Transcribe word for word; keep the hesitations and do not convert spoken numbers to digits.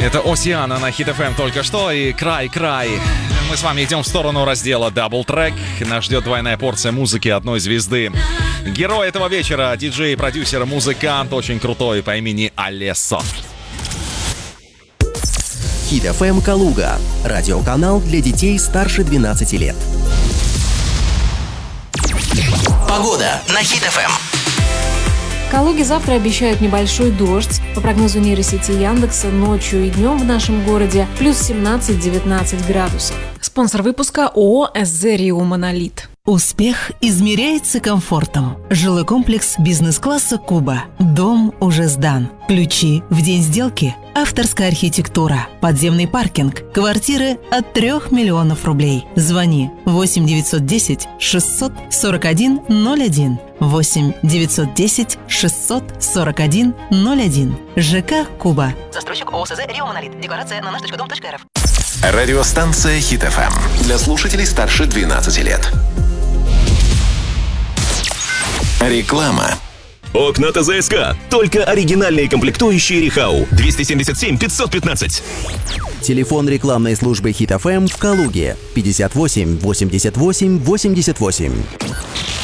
Это Осиана на Хит эф эм только что и край-край. Мы с вами идем в сторону раздела Double Track. Нас ждет двойная порция музыки одной звезды. Герой этого вечера, диджей, продюсер, музыкант, очень крутой по имени Алессо. Хит эф эм Калуга. Радиоканал для детей старше двенадцати лет. Погода на Хит эф эм. В Калуге завтра обещают небольшой дождь. По прогнозу нейросети Яндекса, ночью и днем в нашем городе плюс семнадцать-девятнадцать градусов. Спонсор выпуска ООО эс зэ Рио Монолит. Успех измеряется комфортом. Жилой комплекс бизнес-класса «Куба». Дом уже сдан. Ключи в день сделки. Авторская архитектура. Подземный паркинг. Квартиры от трех миллионов рублей. Звони восемь девятьсот десять шестьсот сорок один ноль один. восемь девятьсот десять шестьсот сорок один ноль один. ЖК «Куба». Застройщик ООО эс зэ Рио Монолит. Декорация на наш точка дом точка эр эф. Радиостанция Хит эф эм для слушателей старше двенадцати лет. Реклама. Окна ТЗСК. Только оригинальные комплектующие Рихау. двести семьдесят семь пятьсот пятнадцать. Телефон рекламной службы Хит эф эм в Калуге. пятьдесят восемь восемьдесят восемь восемьдесят восемь.